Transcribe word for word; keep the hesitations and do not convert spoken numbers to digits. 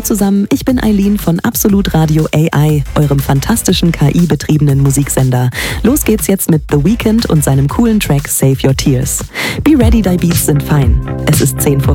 zusammen, ich bin Eileen von Absolut Radio A I, eurem fantastischen K I-betriebenen Musiksender. Los geht's jetzt mit The Weeknd und seinem coolen Track Save Your Tears. Be ready, die Beats sind fein. Es ist zehn vor